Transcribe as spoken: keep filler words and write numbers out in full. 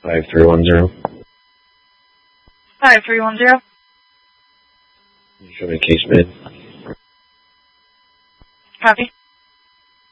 five three one zero. five three one zero. Show me case mid. Copy.